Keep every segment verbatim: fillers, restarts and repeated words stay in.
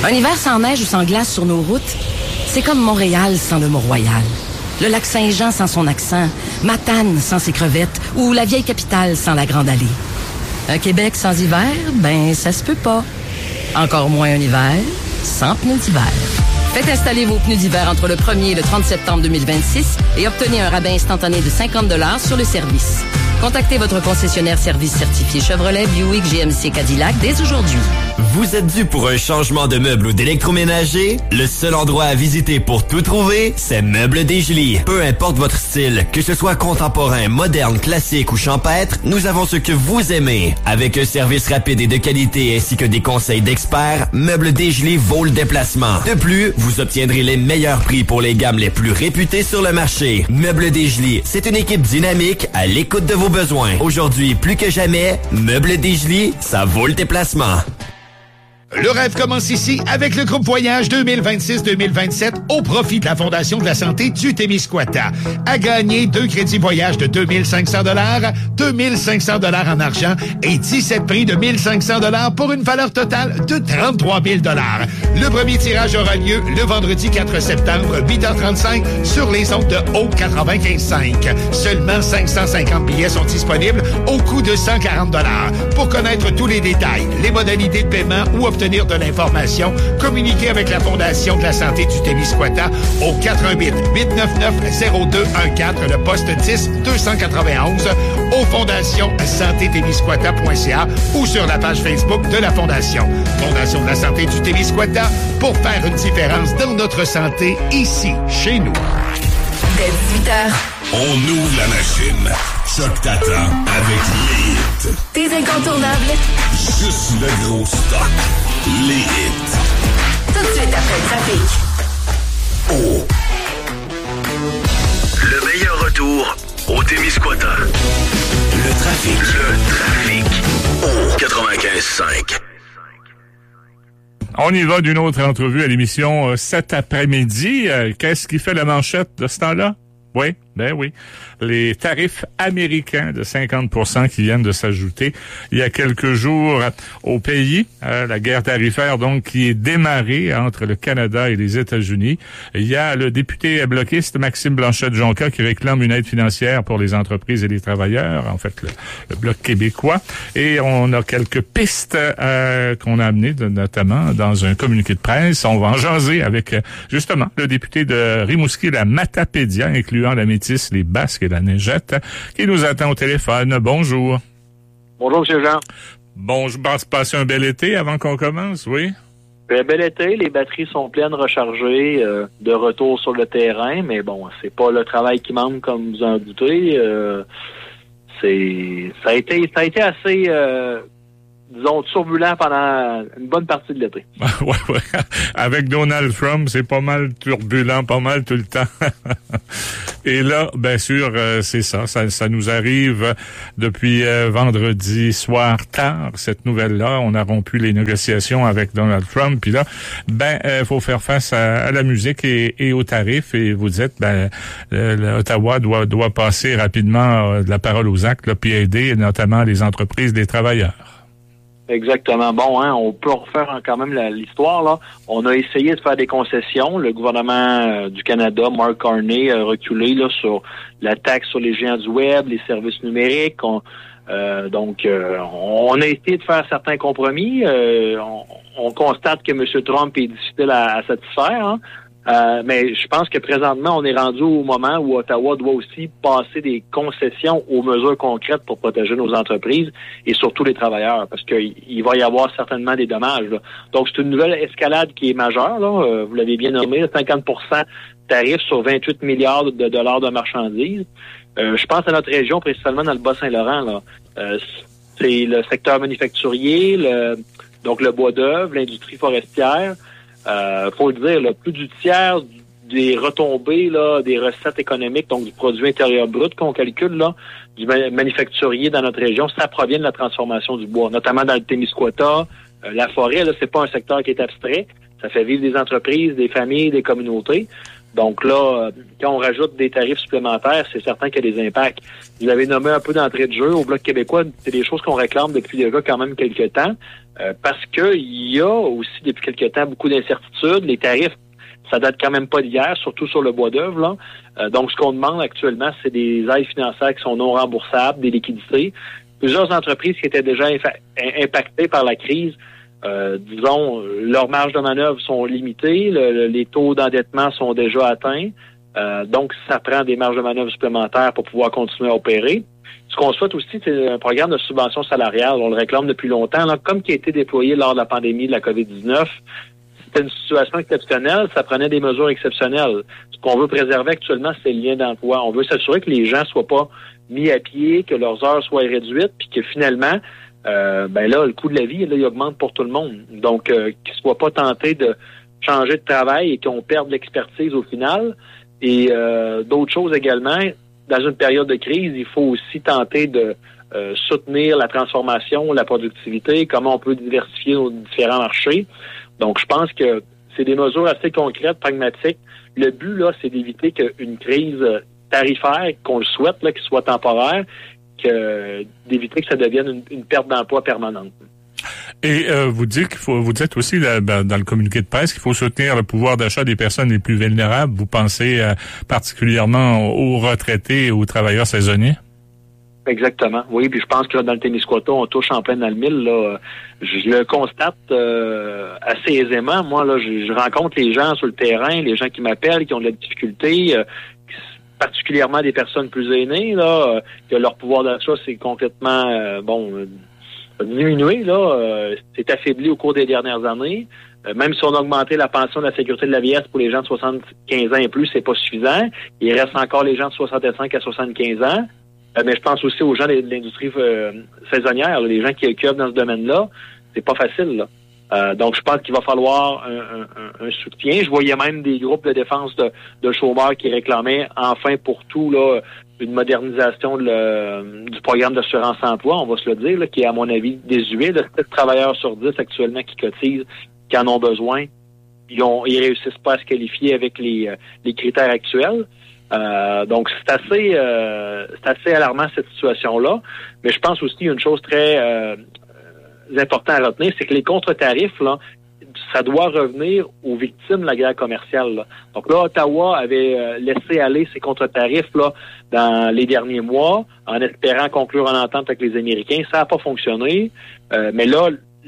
Un hiver sans neige ou sans glace sur nos routes, c'est comme Montréal sans le Mont-Royal. Le lac Saint-Jean sans son accent, Matane sans ses crevettes ou la vieille capitale sans la Grande Allée. Un Québec sans hiver, ben ça se peut pas. Encore moins un hiver sans pneus d'hiver. Faites installer vos pneus d'hiver entre le premier et le trente septembre deux mille vingt-six et obtenez un rabais instantané de cinquante dollars sur le service. Contactez votre concessionnaire service certifié Chevrolet, Buick, G M C, Cadillac dès aujourd'hui. Vous êtes dû pour un changement de meuble ou d'électroménager? Le seul endroit à visiter pour tout trouver, c'est Meubles Desjolies. Peu importe votre style, que ce soit contemporain, moderne, classique ou champêtre, nous avons ce que vous aimez. Avec un service rapide et de qualité ainsi que des conseils d'experts, Meubles Desjolies vaut le déplacement. De plus, vous obtiendrez les meilleurs prix pour les gammes les plus réputées sur le marché. Meubles Desjolies, c'est une équipe dynamique à l'écoute de vos besoins. Aujourd'hui, plus que jamais, Meubles Desjolies, ça vaut le déplacement. Le rêve commence ici avec le groupe Voyage deux mille vingt-six deux mille vingt-sept au profit de la Fondation de la santé du Témiscouata. À gagner deux crédits voyage de deux mille cinq cents dollars, deux mille cinq cents dollars en argent et dix-sept prix de mille cinq cents dollars pour une valeur totale de trente-trois mille dollars. Le premier tirage aura lieu le vendredi quatre septembre, huit heures trente-cinq sur les ondes de Haute quatre-vingt-quinze cinq. Seulement cinq cent cinquante billets sont disponibles au coût de cent quarante dollars. Pour connaître tous les détails, les modalités de paiement ou obtenir de l'information, communiquez avec la Fondation de la santé du Témiscouata au quatre un huit, huit neuf neuf, zéro deux un quatre, le poste dix deux cent quatre-vingt-onze, au fondation santé témiscouata point c a ou sur la page Facebook de la Fondation. Fondation de la santé du Témiscouata, pour faire une différence dans notre santé ici, chez nous. Dès dix-huit heures. On ouvre la machine. Choc t'attend avec les hits. Tes incontournables. Juste le gros stock. Les hits. Tout de suite après le trafic. Oh. Le meilleur retour au Témiscouata. Le trafic. Le trafic. Oh. quatre-vingt-quinze cinq. On y va d'une autre entrevue à l'émission euh, cet après-midi. Euh, qu'est-ce qui fait la manchette de ce temps-là? Oui, ben oui. Les tarifs américains de cinquante pour cent qui viennent de s'ajouter il y a quelques jours au pays. Euh, la guerre tarifaire, donc, qui est démarrée entre le Canada et les États-Unis. Il y a le député bloquiste Maxime Blanchette-Jonca qui réclame une aide financière pour les entreprises et les travailleurs, en fait, le, le Bloc québécois. Et on a quelques pistes euh, qu'on a amenées, de, notamment dans un communiqué de presse. On va en jaser avec, justement, le député de Rimouski, la Matapédia, incluant la Métis, les Basques et la Neigette, qui nous attend au téléphone. Bonjour. Bonjour, M. Jean. Bon, je pense passer un bel été avant qu'on commence, oui? Un bel été, les batteries sont pleines, rechargées, euh, de retour sur le terrain, mais bon, c'est pas le travail qui manque, comme vous en doutez. Euh, c'est, ça a été, ça a été assez, euh, disons, turbulent pendant une bonne partie de l'été. ouais, ouais. Avec Donald Trump, c'est pas mal turbulent, pas mal tout le temps. Et là, bien sûr, euh, c'est ça, ça. Ça nous arrive depuis euh, vendredi soir tard, cette nouvelle-là. On a rompu les négociations avec Donald Trump. Puis là, ben, euh, faut faire face à, à la musique et, et aux tarifs. Et vous dites, ben, euh, Ottawa doit, doit passer rapidement euh, de la parole aux actes, là, puis aider notamment les entreprises, les travailleurs. Exactement. Bon, hein, on peut refaire quand même la, l'histoire, là. On a essayé de faire des concessions. Le gouvernement euh, du Canada, Mark Carney, a reculé là, sur la taxe sur les géants du web, les services numériques. On, euh, donc, euh, on a essayé de faire certains compromis. Euh, on, on constate que M. Trump est difficile à, à satisfaire, hein. Euh, mais je pense que présentement, on est rendu au moment où Ottawa doit aussi passer des concessions aux mesures concrètes pour protéger nos entreprises et surtout les travailleurs, parce qu'il il va y avoir certainement des dommages, là. Donc, c'est une nouvelle escalade qui est majeure, là. Euh, vous l'avez bien nommé, cinquante pour cent tarifs sur vingt-huit milliards de dollars de marchandises. Euh, je pense à notre région, principalement dans le Bas-Saint-Laurent, là. Euh, c'est le secteur manufacturier, le, donc le bois d'œuvre, l'industrie forestière. Euh, faut le dire, là, plus du tiers des retombées, là, des recettes économiques, donc du produit intérieur brut qu'on calcule, là, du manufacturier dans notre région, ça provient de la transformation du bois, notamment dans le Témiscouata. Euh, la forêt, là, c'est pas un secteur qui est abstrait. Ça fait vivre des entreprises, des familles, des communautés. Donc là, quand on rajoute des tarifs supplémentaires, c'est certain qu'il y a des impacts. Vous avez nommé un peu d'entrée de jeu au Bloc québécois, c'est des choses qu'on réclame depuis déjà quand même quelques temps. Euh, parce que il y a aussi depuis quelque temps beaucoup d'incertitudes. Les tarifs, ça date quand même pas d'hier, surtout sur le bois d'œuvre, là. Euh, donc, ce qu'on demande actuellement, c'est des aides financières qui sont non remboursables, des liquidités. Plusieurs entreprises qui étaient déjà infa- impactées par la crise, euh, disons, leurs marges de manœuvre sont limitées, le, le, les taux d'endettement sont déjà atteints. Euh, donc, ça prend des marges de manœuvre supplémentaires pour pouvoir continuer à opérer. Ce qu'on souhaite aussi, c'est un programme de subvention salariale. On le réclame depuis longtemps, là, comme qui a été déployé lors de la pandémie de la covid dix-neuf. C'était une situation exceptionnelle, ça prenait des mesures exceptionnelles. Ce qu'on veut préserver actuellement, c'est le lien d'emploi. On veut s'assurer que les gens soient pas mis à pied, que leurs heures soient réduites, puis que finalement, euh, ben là, le coût de la vie, là, il augmente pour tout le monde. Donc, euh, qu'ils soient pas tentés de changer de travail et qu'on perde l'expertise au final. Et euh, d'autres choses également. Dans une période de crise, il faut aussi tenter de euh, soutenir la transformation, la productivité, comment on peut diversifier nos différents marchés. Donc, je pense que c'est des mesures assez concrètes, pragmatiques. Le but, là, c'est d'éviter qu'une crise tarifaire, qu'on le souhaite, là, qu'il soit temporaire, que d'éviter que ça devienne une, une perte d'emploi permanente. Et euh, vous dites qu'il faut, vous dites aussi là, dans le communiqué de presse qu'il faut soutenir le pouvoir d'achat des personnes les plus vulnérables. Vous pensez euh, particulièrement aux retraités et aux travailleurs saisonniers? Exactement. Oui, puis je pense que là, dans le Témiscouata, on touche en plein dans le mille. Là. Je le constate euh, assez aisément. Moi, là, je, je rencontre les gens sur le terrain, les gens qui m'appellent, qui ont de la difficulté, euh, particulièrement des personnes plus aînées, là, euh, que leur pouvoir d'achat, c'est complètement euh, bon. Euh, diminué, là, euh, c'est affaibli au cours des dernières années. Euh, même si on a augmenté la pension de la sécurité de la vieillesse pour les gens de soixante-quinze ans et plus, c'est pas suffisant. Il reste encore les gens de soixante-cinq à soixante-quinze ans. Euh, mais je pense aussi aux gens de l'industrie euh, saisonnière, là, les gens qui occupent dans ce domaine-là. C'est pas facile, là. Euh, donc, je pense qu'il va falloir un, un, un soutien. Je voyais même des groupes de défense de, de chômeurs qui réclamaient enfin pour tout là une modernisation de le, du programme d'assurance-emploi, on va se le dire, là, qui est à mon avis désuet. Là, sept travailleurs sur dix actuellement qui cotisent, qui en ont besoin, ils ont ils réussissent pas à se qualifier avec les, les critères actuels. Euh, donc, c'est assez euh, c'est assez alarmant cette situation-là. Mais je pense aussi qu'il y a une chose très euh, importante à retenir, c'est que les contre-tarifs, là, ça doit revenir aux victimes de la guerre commerciale. Là. Donc là, Ottawa avait euh, laissé aller ses contre-tarifs là dans les derniers mois en espérant conclure une entente avec les Américains. Ça n'a pas fonctionné. Euh, mais là,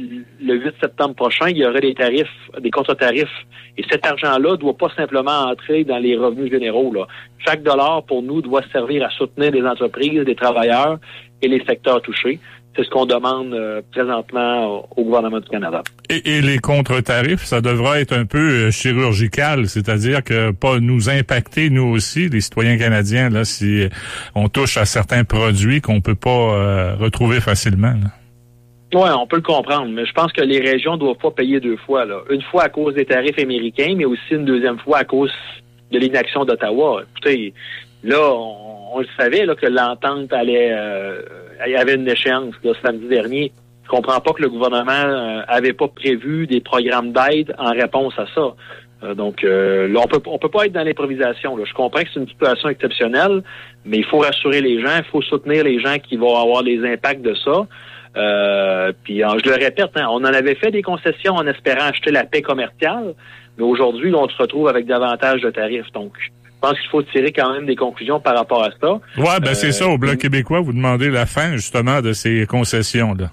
le huit septembre prochain, il y aurait des tarifs, des contre-tarifs. Et cet argent-là ne doit pas simplement entrer dans les revenus généraux. Là. Chaque dollar, pour nous, doit servir à soutenir des entreprises, des travailleurs et les secteurs touchés. C'est ce qu'on demande euh, présentement au gouvernement du Canada. Et, et les contre-tarifs, ça devra être un peu euh, chirurgical, c'est-à-dire que pas nous impacter, nous aussi, les citoyens canadiens, là, si on touche à certains produits qu'on peut pas euh, retrouver facilement. Oui, on peut le comprendre, mais je pense que les régions ne doivent pas payer deux fois. Là. Une fois à cause des tarifs américains, mais aussi une deuxième fois à cause de l'inaction d'Ottawa. Écoutez, là, on, on le savait là, que l'entente allait... Euh, il y avait une échéance là, samedi dernier. Je comprends pas que le gouvernement euh, avait pas prévu des programmes d'aide en réponse à ça. Euh, donc euh, là, on peut on peut pas être dans l'improvisation. Là. Je comprends que c'est une situation exceptionnelle, mais il faut rassurer les gens, il faut soutenir les gens qui vont avoir les impacts de ça. Euh, puis je le répète, hein, on en avait fait des concessions en espérant acheter la paix commerciale, mais aujourd'hui, on se retrouve avec davantage de tarifs. Donc, je pense qu'il faut tirer quand même des conclusions par rapport à ça. Ouais, ben euh, c'est ça. Au Bloc euh, québécois, vous demandez la fin justement de ces concessions-là.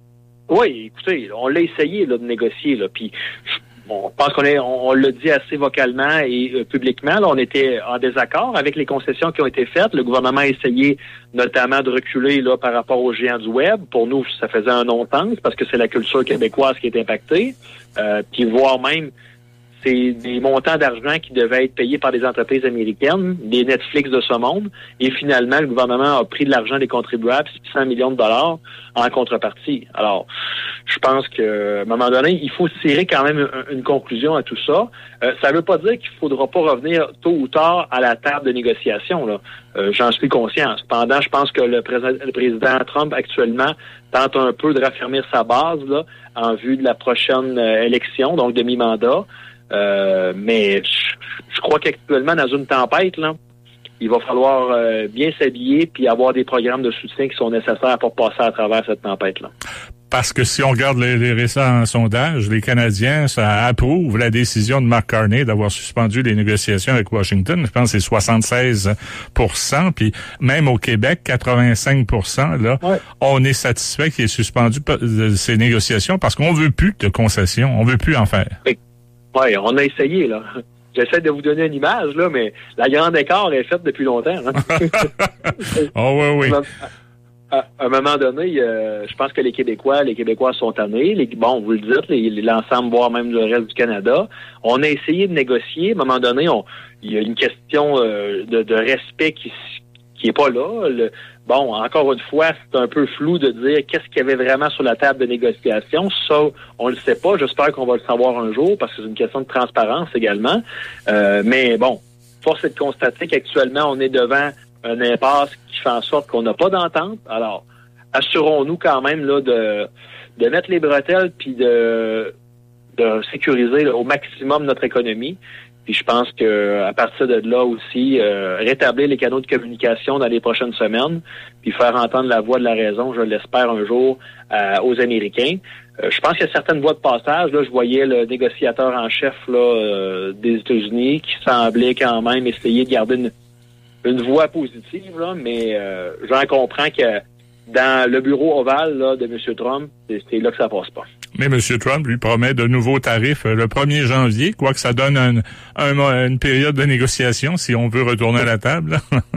Oui, écoutez, on l'a essayé là, de négocier, là, puis on pense qu'on est, on, on l'a dit assez vocalement et euh, publiquement. Là, on était en désaccord avec les concessions qui ont été faites. Le gouvernement a essayé notamment de reculer là par rapport aux géants du web. Pour nous, ça faisait un non-sens parce que c'est la culture québécoise qui est impactée. Euh, puis voire même c'est des montants d'argent qui devaient être payés par des entreprises américaines, des Netflix de ce monde, et finalement, le gouvernement a pris de l'argent des contribuables, six cents millions de dollars, en contrepartie. Alors, je pense que, à un moment donné, il faut tirer quand même une, une conclusion à tout ça. Euh, ça ne veut pas dire qu'il ne faudra pas revenir tôt ou tard à la table de négociation, là. Euh, j'en suis conscient. Cependant, je pense que le, pré- le président Trump, actuellement, tente un peu de raffermir sa base, là, en vue de la prochaine euh, élection, donc de mi-mandat. Euh, mais je, je crois qu'actuellement, dans une tempête, là, il va falloir euh, bien s'habiller puis avoir des programmes de soutien qui sont nécessaires pour passer à travers cette tempête-là. Parce que si on regarde les, les récents sondages, les Canadiens, ça approuve la décision de Mark Carney d'avoir suspendu les négociations avec Washington. Je pense que c'est soixante-seize pour cent. Puis même au Québec, quatre-vingt-cinq pour cent. Là, ouais. On est satisfait qu'il ait suspendu ces négociations parce qu'on veut plus de concessions. On veut plus en faire. Oui, on a essayé, là. J'essaie de vous donner une image, là, mais la grande écart est faite depuis longtemps. Hein? Oh oui, oui. À un moment donné, euh, je pense que les Québécois, les Québécois sont tannés. Les, bon, vous le dites, les, l'ensemble, voire même le reste du Canada. On a essayé de négocier. À un moment donné, on, il y a une question euh, de, de respect qui qui est pas là. Le, bon, encore une fois, c'est un peu flou de dire qu'est-ce qu'il y avait vraiment sur la table de négociation. Ça, on le sait pas. J'espère qu'on va le savoir un jour parce que c'est une question de transparence également. Euh, mais bon, force est de constater qu'actuellement, on est devant un impasse qui fait en sorte qu'on n'a pas d'entente. Alors, assurons-nous quand même là de de mettre les bretelles puis de de sécuriser là, au maximum notre économie. Puis je pense que à partir de là aussi, euh, rétablir les canaux de communication dans les prochaines semaines, puis faire entendre la voix de la raison, je l'espère un jour, euh, aux Américains. Euh, je pense qu'il y a certaines voies de passage. Là, je voyais le négociateur en chef là euh, des États-Unis qui semblait quand même essayer de garder une une voix positive, là, mais euh, j'en comprends que dans le bureau ovale là, de M. Trump, c'est, c'est là que ça passe pas. Mais M. Trump lui promet de nouveaux tarifs le premier janvier, quoi que ça donne un, un, une période de négociation si on veut retourner à la table.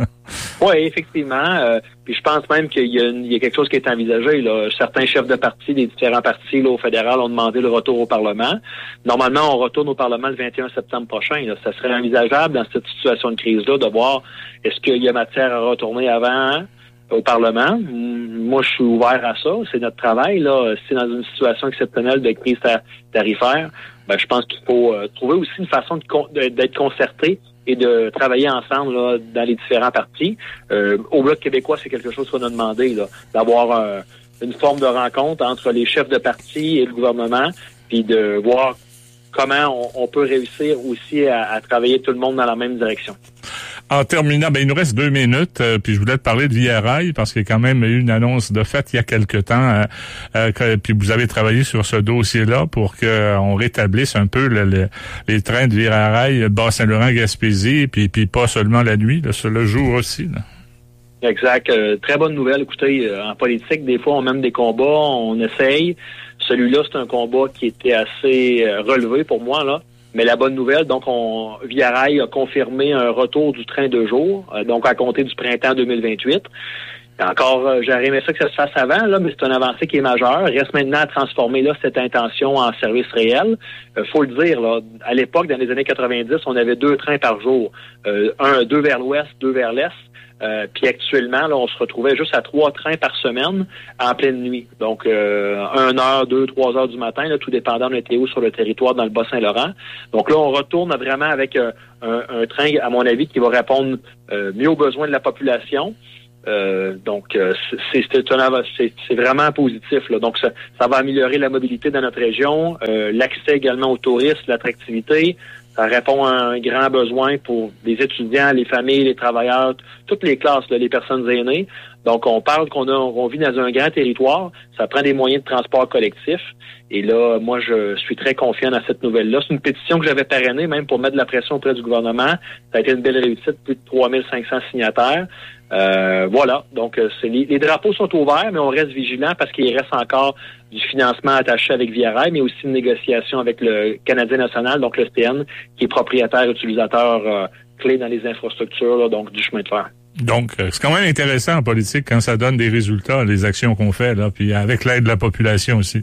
Oui, effectivement. Euh, puis je pense même qu'il y a, une, il y a quelque chose qui est envisagé. Là. Certains chefs de parti des différents partis là, au fédéral ont demandé le retour au Parlement. Normalement, on retourne au Parlement le vingt et un septembre prochain. Là. Ça serait envisageable dans cette situation de crise-là de voir est-ce qu'il y a matière à retourner avant hein, au Parlement. Moi, je suis ouvert à ça. C'est notre travail. Là. C'est dans une situation exceptionnelle de crise tarifaire. Ben, je pense qu'il faut euh, trouver aussi une façon de con- de, d'être concerté et de travailler ensemble là, dans les différents partis. Euh, au Bloc québécois, c'est quelque chose qu'on a demandé, là, d'avoir euh, une forme de rencontre entre les chefs de parti et le gouvernement, puis de voir comment on, on peut réussir aussi à, à travailler tout le monde dans la même direction. En terminant, ben il nous reste deux minutes, euh, puis je voulais te parler de Via Rail parce qu'il y a quand même eu une annonce de fait il y a quelque temps, euh, euh, que, puis vous avez travaillé sur ce dossier-là pour que euh, on rétablisse un peu le, le, les trains de Via Rail Bas-Saint-Laurent-Gaspésie, puis puis pas seulement la nuit, là, le jour aussi. Là. Exact. Euh, très bonne nouvelle. Écoutez, euh, en politique, des fois, on mène des combats, on essaye. Celui-là, c'est un combat qui était assez euh, relevé pour moi, là. Mais la bonne nouvelle, donc, on, Via Rail a confirmé un retour du train de jour, euh, donc à compter du printemps deux mille vingt-huit. Encore, euh, j'aurais aimé ça que ça se fasse avant, là, mais c'est une avancée qui est majeure. Il reste maintenant à transformer là cette intention en service réel. Euh, faut le dire, là, à l'époque, dans les années quatre-vingt-dix, on avait deux trains par jour, euh, un, deux vers l'ouest, deux vers l'est. Euh, puis actuellement, là, on se retrouvait juste à trois trains par semaine en pleine nuit. Donc, euh, une heure, deux, trois heures du matin, là, tout dépendant de était où sur le territoire dans le Bas-Saint-Laurent. Donc là, on retourne vraiment avec euh, un, un train, à mon avis, qui va répondre euh, mieux aux besoins de la population. Euh, donc, euh, c'est, c'est, c'est, c'est vraiment positif. Là. Donc, ça, ça va améliorer la mobilité dans notre région, euh, l'accès également aux touristes, l'attractivité. Ça répond à un grand besoin pour les étudiants, les familles, les travailleurs, toutes les classes, là, les personnes aînées. Donc, on parle qu'on a, on vit dans un grand territoire. Ça prend des moyens de transport collectif. Et là, moi, je suis très confiant dans cette nouvelle-là. C'est une pétition que j'avais parrainée même pour mettre de la pression auprès du gouvernement. Ça a été une belle réussite, plus de trois mille cinq cents signataires. Euh, voilà. Donc, c'est, les, les drapeaux sont ouverts, mais on reste vigilant parce qu'il reste encore du financement attaché avec Via Rail, mais aussi une négociation avec le Canadien national, donc le C N, qui est propriétaire utilisateur euh, clé dans les infrastructures, là, donc du chemin de fer. Donc, c'est quand même intéressant en politique quand ça donne des résultats, les actions qu'on fait, là, puis avec l'aide de la population aussi.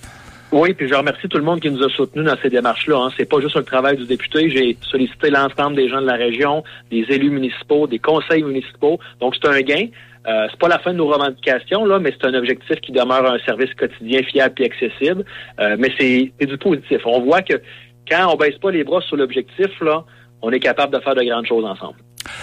Oui, puis je remercie tout le monde qui nous a soutenus dans ces démarches-là. Hein. C'est pas juste le travail du député. J'ai sollicité l'ensemble des gens de la région, des élus municipaux, des conseils municipaux. Donc, c'est un gain. Euh, c'est pas la fin de nos revendications, là, mais c'est un objectif qui demeure un service quotidien fiable et accessible. Euh, mais c'est, c'est du positif. On voit que quand on baisse pas les bras sur l'objectif, là, on est capable de faire de grandes choses ensemble.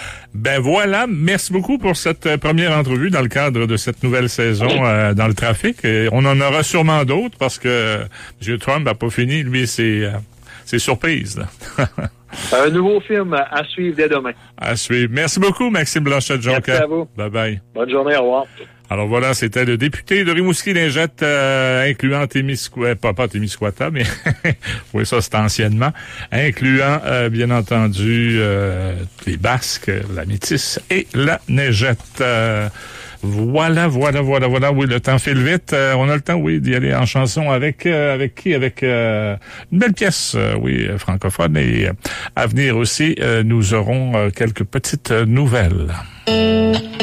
Ben voilà, merci beaucoup pour cette première entrevue dans le cadre de cette nouvelle saison euh, dans le trafic. Et on en aura sûrement d'autres parce que M. Trump n'a pas fini, lui, ses, euh, ses surprises. Là. Un nouveau film à suivre dès demain. À suivre. Merci beaucoup, Maxime Blanchette-Jonquière. Merci à vous. Bye bye. Bonne journée, au revoir. Alors voilà, c'était le député de Rimouski-Lingette, euh, incluant Témiscouata, pas, pas Témiscouata, mais oui, ça c'était anciennement, incluant euh, bien entendu euh, les Basques, la Métisse et la Neigette. Euh, Voilà, voilà, voilà, voilà. Oui, le temps file vite. Euh, on a le temps, oui, d'y aller en chanson avec euh, avec qui? Avec euh, une belle pièce, euh, oui, francophone. Et euh, à venir aussi, euh, nous aurons euh, quelques petites nouvelles.